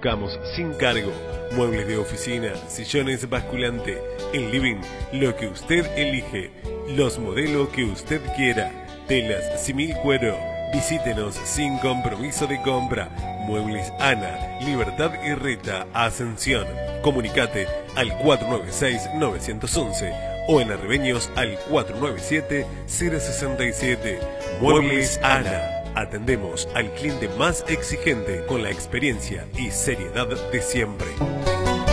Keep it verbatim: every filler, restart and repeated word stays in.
Buscamos sin cargo. Muebles de oficina, sillones basculante. En living, lo que usted elige. Los modelos que usted quiera. Telas, simil cuero. Visítenos sin compromiso de compra. Muebles Ana, Libertad y Reta, Ascensión. Comunicate al cuatro nueve seis nueve uno uno o en Arribeños al cuatro nueve siete cero seis siete. Muebles Ana. Atendemos al cliente más exigente con la experiencia y seriedad de siempre.